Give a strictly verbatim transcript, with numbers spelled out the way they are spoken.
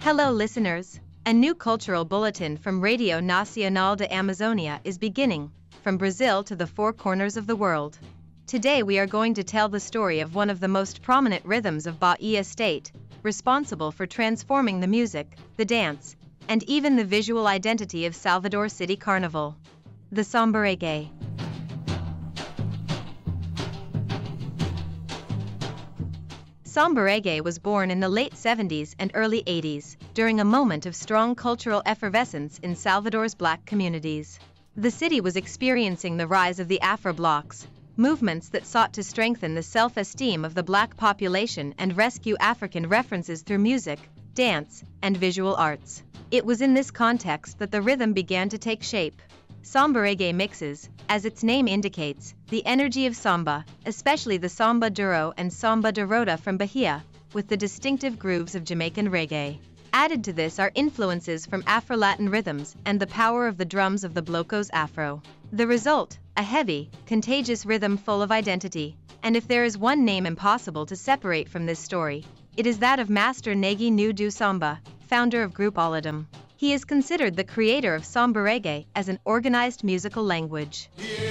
Hello, listeners. A new cultural bulletin from Radio Nacional de Amazonia is beginning, from Brazil to the four corners of the world. Today we are going to tell the story of one of the most prominent rhythms of Bahia state, responsible for transforming the music, the dance, and even the visual identity of Salvador City Carnival. The Samba Reggae. Samba Reggae was born in the late seventies and early eighties, during a moment of strong cultural effervescence in Salvador's black communities. The city was experiencing the rise of the Afro Blocks, movements that sought to strengthen the self-esteem of the black population and rescue African references through music, dance, and visual arts. It was in this context that the rhythm began to take shape. Samba Reggae mixes, as its name indicates, the energy of samba, especially the samba duro and samba de roda from Bahia, with the distinctive grooves of Jamaican reggae. Added to this are influences from Afro-Latin rhythms and the power of the drums of the Blocos Afro. The result, a heavy, contagious rhythm full of identity. And if there is one name impossible to separate from this story, it is that of Master Negi Nu do Samba, founder of Group Olodum. He is considered the creator of Samba Reggae as an organized musical language. Yeah.